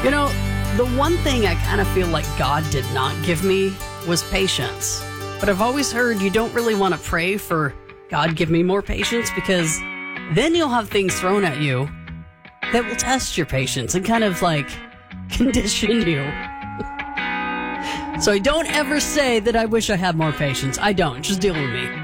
You know, the one thing I kind of feel like God did not give me was patience. But I've always heard you don't really want to pray for God give me more patience, because then you'll have things thrown at you that will test your patience and kind of like condition you. So I don't ever say that I wish I had more patience. I don't. Just deal with me.